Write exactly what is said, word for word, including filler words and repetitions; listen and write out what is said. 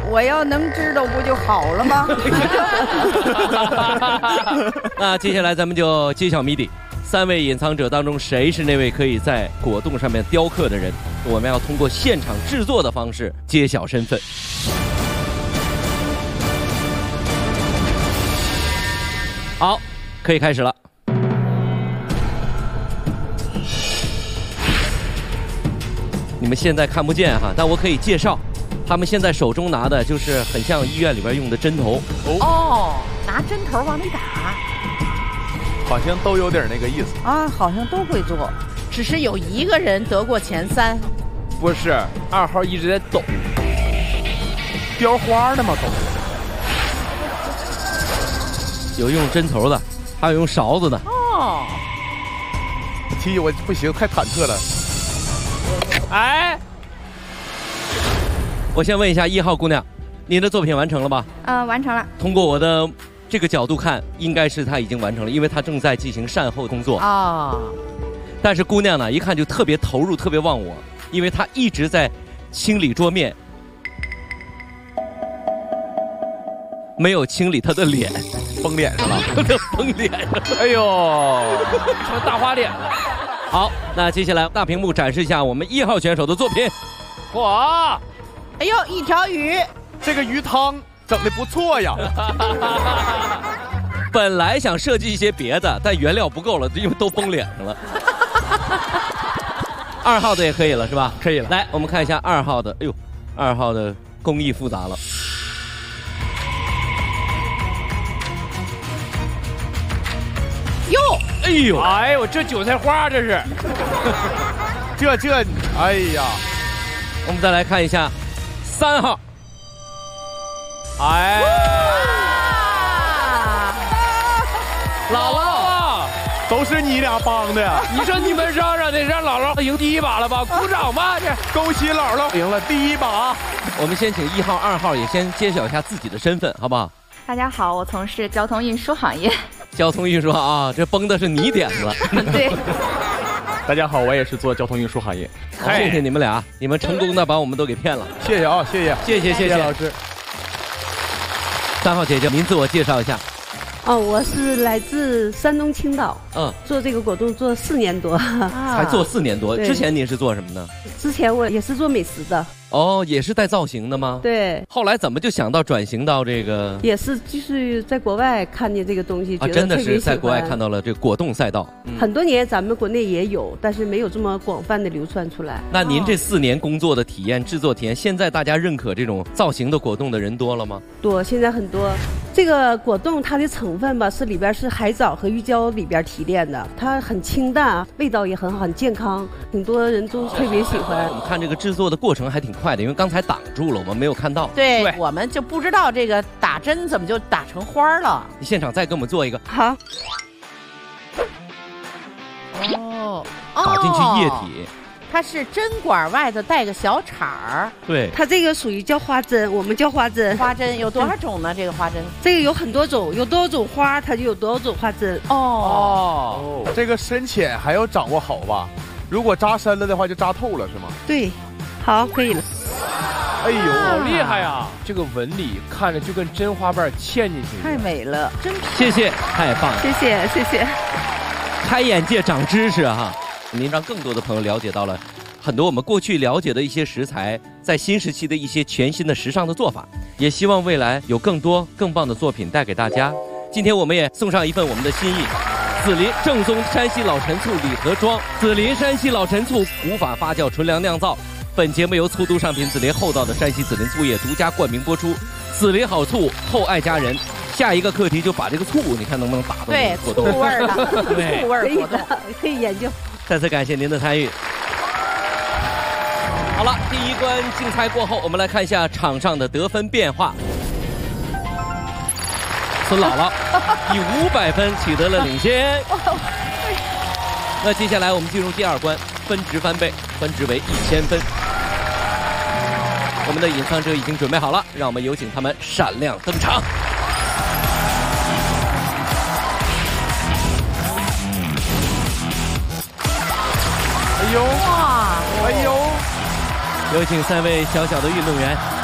我要能知道不就好了吗？ 那接下来咱们就揭晓谜底。三位隐藏者当中，谁是那位可以在果冻上面雕刻的人？我们要通过现场制作的方式揭晓身份。好，可以开始了。你们现在看不见哈，但我可以介绍，他们现在手中拿的就是很像医院里边用的针头。 哦，拿针头往里打， 好像都有点那个意思啊，好像都会做，只是有一个人得过前三。 不是，二号一直在抖， 雕花的吗？抖。 有用针头的，还有用勺子的。 哦， 提我不行，太忐忑了。 哎， 我先问一下一号姑娘，您的作品完成了吧？ 呃，完成了。 通过我的这个角度看，应该是她已经完成了，因为她正在进行善后工作啊。哦、 但是姑娘呢，一看就特别投入，特别忘我，因为她一直在清理桌面，没有清理她的脸， 崩脸上了， 崩脸上。 哎呦，成大花脸了。 好，那接下来大屏幕展示一下我们一号选手的作品。 哇， 哎呦，一条鱼， 这个鱼汤整得不错呀。 本来想设计一些别的，但原料不够了，因为都崩脸上了。二号的也可以了是吧？ 可以了。 来，我们看一下二号的。哎呦，二号的工艺复杂了。 哟， 哎呦， 哎呦，这韭菜花这是， 这这，哎呀， 我们再来看一下三号。 哎，姥姥， 都是你俩帮的呀！ 你说你们嚷嚷的让姥姥赢第一把了吧？鼓掌吧！这恭喜姥姥赢了第一把。 我们先请一号、二号也先揭晓一下自己的身份，好不好？ 大家好，我从事交通运输行业。 交通运输啊，这崩的是你点子。 对。 大家好，我也是做交通运输行业。 谢谢你们俩，你们成功的把我们都给骗了。 谢谢啊，谢谢， 谢谢，谢谢老师。 三号姐姐，您自我介绍一下。 哦，我是来自山东青岛，嗯，做这个果冻做四年多， 才做四年多。之前您是做什么呢？ 之前我也是做美食的。 哦，也是带造型的吗？ 对。 后来怎么就想到转型到这个？ 也是就是在国外看见这个东西， 啊，真的是在国外看到了这个果冻赛道。 嗯、很多年咱们国内也有，但是没有这么广泛的流传出来。 那您这四年工作的体验、制作体验，现在大家认可这种造型的果冻的人多了吗？ 多，现在很多。这个果冻它的成分吧，是里边是海藻和玉胶里边提炼的，它很清淡，味道也很好，很健康，很多人都特别喜欢。 我们看这个制作的过程还挺快的，因为刚才挡住了，我们没有看到。 对，对我们就不知道这个打针怎么就打成花了。 你现场再给我们做一个。 好。 哦， 打进去液体。 它是针管外头带个小铲儿， 对， 它这个属于叫花针，我们叫花针。 花针有多少种呢？这个花针， 这个有很多种，有多少种花，它就有多少种花针。 哦， 哦，这个深浅还要掌握好吧？如果扎深了的话，就扎透了是吗？ 对，好，可以了。 哎呦， 好厉害呀！这个纹理看着就跟真花瓣嵌进去， 太美了，真谢谢，太棒了， 谢谢谢谢， 开眼界，长知识哈。您让更多的朋友了解到了很多我们过去了解的一些食材，在新时期的一些全新的时尚的做法，也希望未来有更多更棒的作品带给大家。今天我们也送上一份我们的心意，紫林正宗山西老陈醋礼盒装，紫林山西老陈醋古法发酵纯粮酿造。本节目由粗都商品紫林厚道的山西紫林醋业独家冠名播出。紫林好醋，厚爱佳人。下一个课题就把这个醋，你看能不能打到对果冻？ 醋味儿的， 对， 醋味儿果冻可以研究。 再次感谢您的参与。好了，第一关竞猜过后，我们来看一下场上的得分变化。孙姥姥以五百分取得了领先。那接下来我们进入第二关，分值翻倍，分值为一千分。我们的隐藏者已经准备好了，让我们有请他们闪亮登场。 哎呦哇！哎呦！ 有请三位小小的运动员